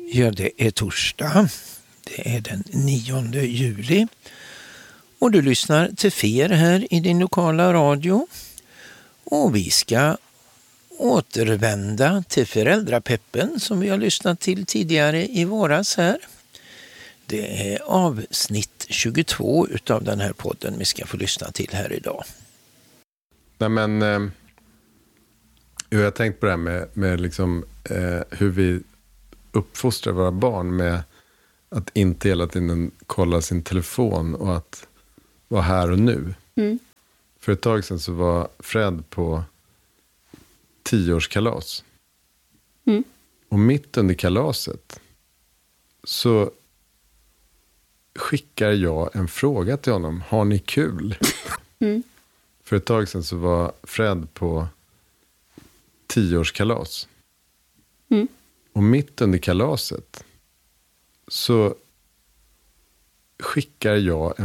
Ja, det är torsdag. Det är den 9 juli. Och du lyssnar till FER här i din lokala radio. Och vi ska återvända till föräldrapeppen som vi har lyssnat till tidigare i våras här. Det är avsnitt 22 utav den här podden vi ska få lyssna till här idag. Nej, men jag har tänkt på det här med liksom, hur vi uppfostrar våra barn med att inte hela tiden kolla sin telefon och att vara här och nu. Mm. För ett tag sedan så var Fred på 10-årskalas. Mm. Och mitt under kalaset så skickar jag en fråga till honom. Har ni kul? Mm. För ett tag sedan så var Fred på 10-årskalas. Mm. Och mitt under kalaset så skickar jag en